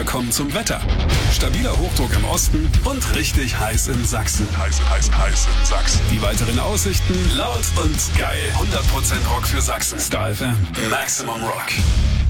wir kommen zum Wetter. Stabiler Hochdruck im Osten und richtig heiß in Sachsen. Heiß in Sachsen. Die weiteren Aussichten: laut und geil. 100% Rock für Sachsen. Star FM. Maximum Rock.